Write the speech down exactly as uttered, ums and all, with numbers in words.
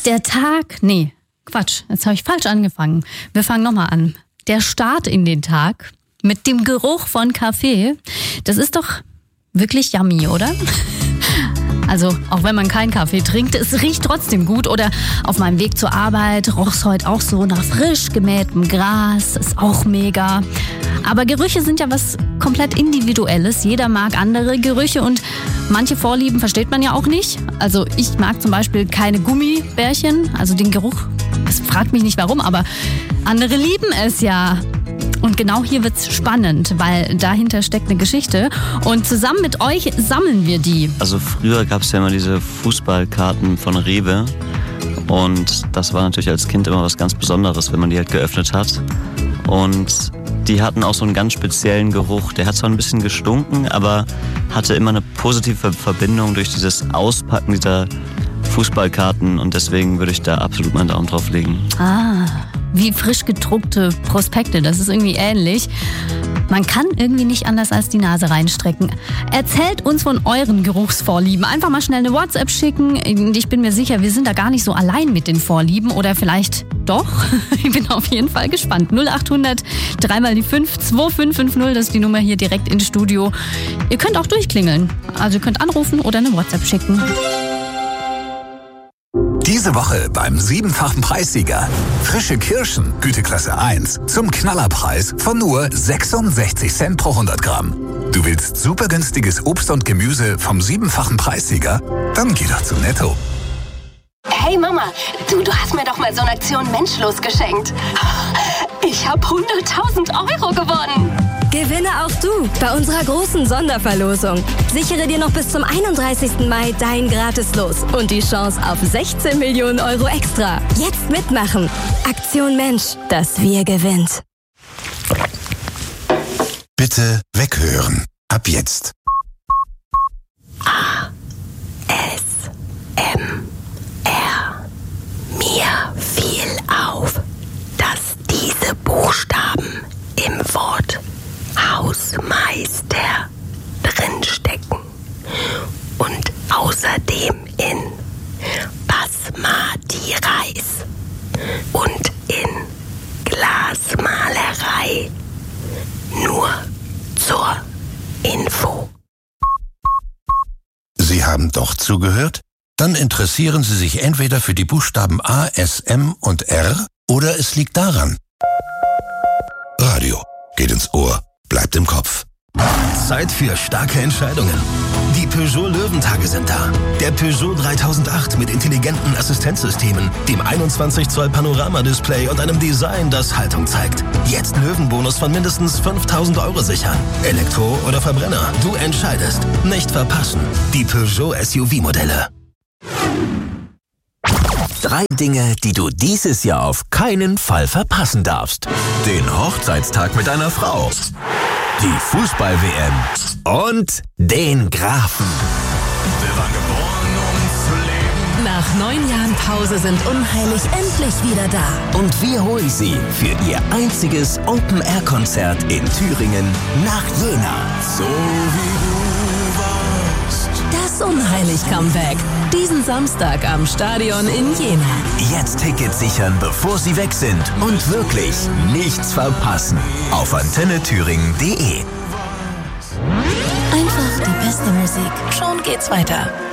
Der Tag, nee, Quatsch, jetzt habe ich falsch angefangen. Wir fangen nochmal an. Der Start in den Tag mit dem Geruch von Kaffee, das ist doch wirklich yummy, oder? Also, auch wenn man keinen Kaffee trinkt, es riecht trotzdem gut. Oder auf meinem Weg zur Arbeit roch es heute auch so nach frisch gemähtem Gras. Ist auch mega. Aber Gerüche sind ja was komplett Individuelles. Jeder mag andere Gerüche und manche Vorlieben versteht man ja auch nicht. Also ich mag zum Beispiel keine Gummibärchen, also den Geruch. Es fragt mich nicht warum, aber andere lieben es ja. Und genau hier wird's spannend, weil dahinter steckt eine Geschichte. Und zusammen mit euch sammeln wir die. Also früher gab es ja immer diese Fußballkarten von Rewe. Und das war natürlich als Kind immer was ganz Besonderes, wenn man die halt geöffnet hat. Und die hatten auch so einen ganz speziellen Geruch. Der hat zwar ein bisschen gestunken, aber hatte immer eine positive Verbindung durch dieses Auspacken dieser Fußballkarten. Und deswegen würde ich da absolut meinen Daumen drauf legen. Ah, wie frisch gedruckte Prospekte, das ist irgendwie ähnlich. Man kann irgendwie nicht anders als die Nase reinstrecken. Erzählt uns von euren Geruchsvorlieben. Einfach mal schnell eine WhatsApp schicken. Ich bin mir sicher, wir sind da gar nicht so allein mit den Vorlieben. Oder vielleicht doch? Ich bin auf jeden Fall gespannt. null acht hundert, dreimal die fünf, zwei fünf fünf null, das ist die Nummer hier direkt ins Studio. Ihr könnt auch durchklingeln. Also ihr könnt anrufen oder eine WhatsApp schicken. Diese Woche beim siebenfachen Preissieger. Frische Kirschen, Güteklasse eins, zum Knallerpreis von nur sechsundsechzig Cent pro hundert Gramm. Du willst super günstiges Obst und Gemüse vom siebenfachen Preissieger? Dann geh doch zu Netto. Hey Mama, du, du hast mir doch mal so eine Aktion Menschlos geschenkt. Ich habe hunderttausend Euro gewonnen. Gewinne auch du bei unserer großen Sonderverlosung. Sichere dir noch bis zum einunddreißigsten Mai dein Gratislos und die Chance auf sechzehn Millionen Euro extra. Jetzt mitmachen. Aktion Mensch, das Wir gewinnt. Bitte weghören. Ab jetzt. A, S, M, R. Mir fiel auf, dass diese Buchstaben im Wort Hausmeister drinstecken und außerdem in Basmati-Reis und in Glasmalerei. Nur zur Info. Sie haben doch zugehört? Dann interessieren Sie sich entweder für die Buchstaben A, S, M und R oder es liegt daran. Radio geht ins Ohr. Bleibt im Kopf. Zeit für starke Entscheidungen. Die Peugeot Löwentage sind da. Der Peugeot dreitausendacht mit intelligenten Assistenzsystemen, dem einundzwanzig Zoll Panoramadisplay und einem Design, das Haltung zeigt. Jetzt Löwenbonus von mindestens fünftausend Euro sichern. Elektro oder Verbrenner, du entscheidest. Nicht verpassen. Die Peugeot S U V-Modelle. Drei Dinge, die du dieses Jahr auf keinen Fall verpassen darfst. Den Hochzeitstag mit deiner Frau. Die Fußball-W M. Und den Grafen. Wir waren geboren, um zu leben. Nach neun Jahren Pause sind Unheilig endlich wieder da. Und wir holen sie für ihr einziges Open-Air-Konzert in Thüringen nach Jena. So wie du warst. Das Unheilig-Comeback. Diesen Samstag am Stadion in Jena. Jetzt Tickets sichern, bevor sie weg sind. Und wirklich nichts verpassen. Auf antenne thüringen punkt de. Einfach die beste Musik. Schon geht's weiter.